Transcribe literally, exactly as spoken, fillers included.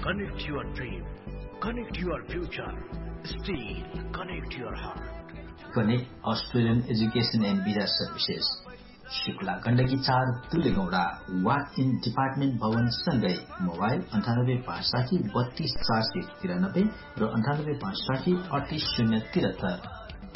Connect your dream. Connect your future. Steel. Connect your heart. Connect Australian Education and Visa Services. Shukla Gandaki चार तुलेगौडा वा in department भवन सँगै mobile अन्ठानब्बे पाँच साठी बत्तीस चार सय तिरानब्बे र अन्ठानब्बे पाँच साठी अडतिस शून्य तिहत्तर।